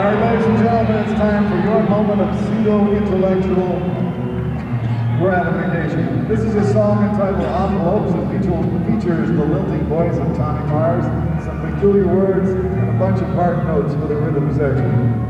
Ladies and gentlemen, it's time for your moment of pseudo-intellectual gratification. This is a song entitled Envelopes. It features the lilting voice of Tommy Mars, some peculiar words, and a bunch of part notes for the rhythm section.